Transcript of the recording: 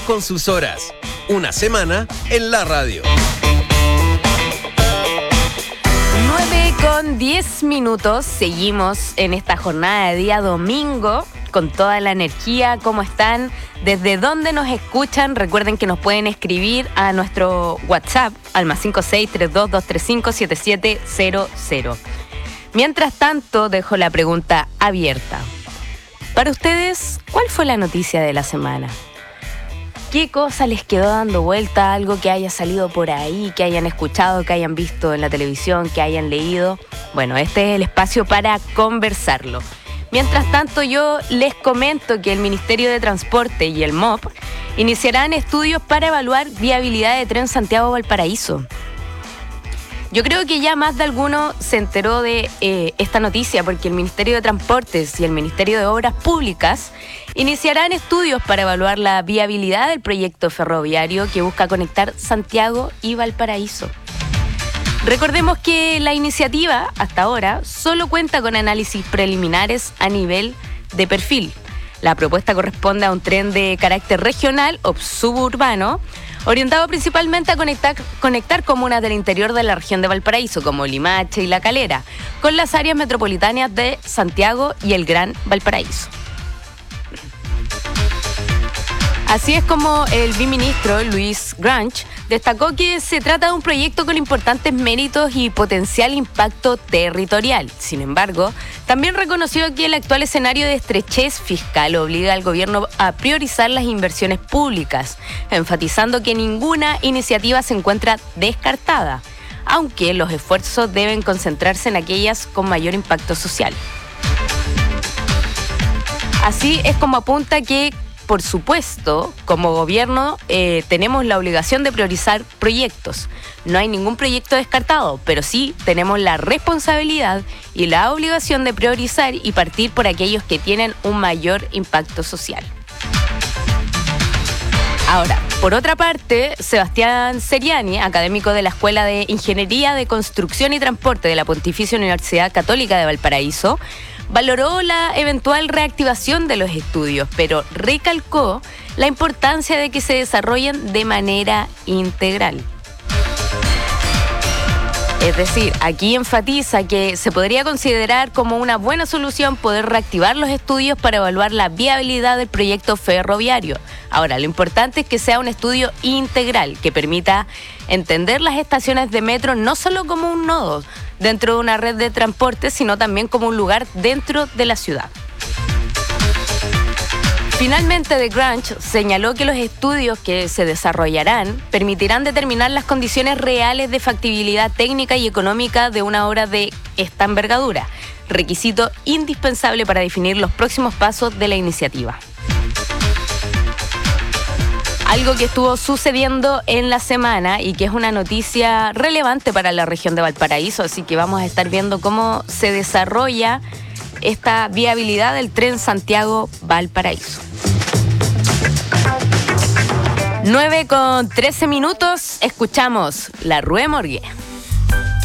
con sus horas. Una semana en la radio. 9:10. Seguimos en esta jornada de día domingo con toda la energía. ¿Cómo están? ¿Desde dónde nos escuchan? Recuerden que nos pueden escribir a nuestro WhatsApp al +56 32 235 7700. Mientras tanto, dejo la pregunta abierta. Para ustedes, ¿cuál fue la noticia de la semana? ¿Qué cosa les quedó dando vuelta? Algo que haya salido por ahí, que hayan escuchado, que hayan visto en la televisión, que hayan leído. Bueno, este es el espacio para conversarlo. Mientras tanto, yo les comento que el Ministerio de Transporte y el MOP iniciarán estudios para evaluar viabilidad de tren Santiago-Valparaíso. Yo creo que ya más de alguno se enteró de esta noticia porque el Ministerio de Transportes y el Ministerio de Obras Públicas iniciarán estudios para evaluar la viabilidad del proyecto ferroviario que busca conectar Santiago y Valparaíso. Recordemos que la iniciativa, hasta ahora, solo cuenta con análisis preliminares a nivel de perfil. La propuesta corresponde a un tren de carácter regional o suburbano, orientado principalmente a conectar comunas del interior de la región de Valparaíso, como Limache y La Calera, con las áreas metropolitanas de Santiago y el Gran Valparaíso. Así es como el viceministro Luis Granch destacó que se trata de un proyecto con importantes méritos y potencial impacto territorial. Sin embargo, también reconoció que el actual escenario de estrechez fiscal obliga al gobierno a priorizar las inversiones públicas, enfatizando que ninguna iniciativa se encuentra descartada, aunque los esfuerzos deben concentrarse en aquellas con mayor impacto social. Así es como apunta que, por supuesto, como gobierno tenemos la obligación de priorizar proyectos. No hay ningún proyecto descartado, pero sí tenemos la responsabilidad y la obligación de priorizar y partir por aquellos que tienen un mayor impacto social. Ahora, por otra parte, Sebastián Seriani, académico de la Escuela de Ingeniería de Construcción y Transporte de la Pontificia Universidad Católica de Valparaíso, valoró la eventual reactivación de los estudios, pero recalcó la importancia de que se desarrollen de manera integral. Es decir, aquí enfatiza que se podría considerar como una buena solución poder reactivar los estudios para evaluar la viabilidad del proyecto ferroviario. Ahora, lo importante es que sea un estudio integral que permita entender las estaciones de metro no solo como un nodo dentro de una red de transporte, sino también como un lugar dentro de la ciudad. Finalmente, The Granch señaló que los estudios que se desarrollarán permitirán determinar las condiciones reales de factibilidad técnica y económica de una obra de esta envergadura, requisito indispensable para definir los próximos pasos de la iniciativa. Algo que estuvo sucediendo en la semana y que es una noticia relevante para la región de Valparaíso, así que vamos a estar viendo cómo se desarrolla esta viabilidad del tren Santiago-Valparaíso. 9:13. Escuchamos La Rue Morgue.